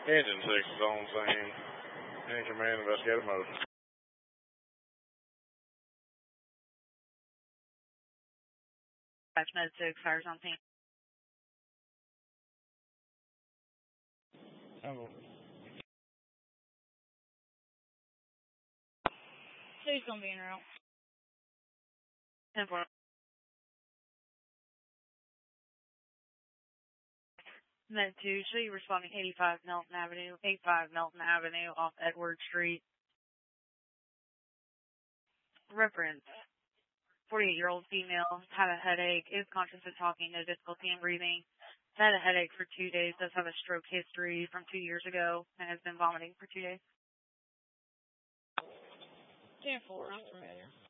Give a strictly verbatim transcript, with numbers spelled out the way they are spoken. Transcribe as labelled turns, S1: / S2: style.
S1: Engine six is on scene. In command, investigative mode.
S2: Med six, fires on scene.
S1: Oh.
S2: He's gonna be en route. ten four. Med two, show you responding eighty-five Melton Avenue, eighty-five Melton Avenue off Edward Street. Reference. forty-eight-year-old female, had a headache, is conscious of talking, no difficulty in breathing. Had a headache for two days, does have a stroke history from two years ago, and has been vomiting for two days.
S3: ten four, I'm familiar.